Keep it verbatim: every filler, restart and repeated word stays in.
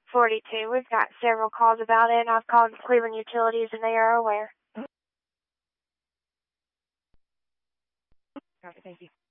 forty-two. We've got several calls about it, and I've called Cleveland Utilities, and they are aware. All right, thank you.